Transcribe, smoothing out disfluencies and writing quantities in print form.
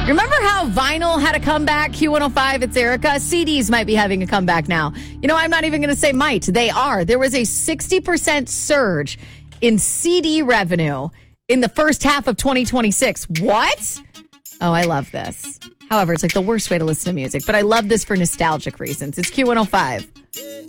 Remember how vinyl had a comeback? Q105, it's Erica. CDs might be having a comeback now. You know, I'm not even going to say might. They are. There was a 60% surge in CD revenue in the first half of 2026. What? Oh, I love this. However, it's like the worst way to listen to music, but I love this for nostalgic reasons. It's Q105.